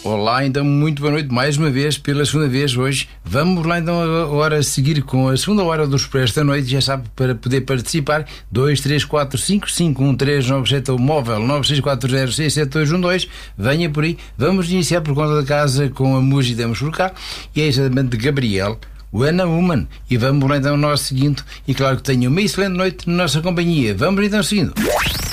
Olá, então muito boa noite mais uma vez, pela segunda vez hoje. Vamos lá então agora seguir com a segunda hora do Expresso da Noite. Já sabe, para poder participar, 234551397 ou móvel 964067212. Venha por aí. Vamos iniciar por conta da casa com a música Damos por Cá, e é exatamente de Gabriel, When a Woman. E vamos lá então ao nosso seguinte, e claro que tenha uma excelente noite na nossa companhia. Vamos então seguindo.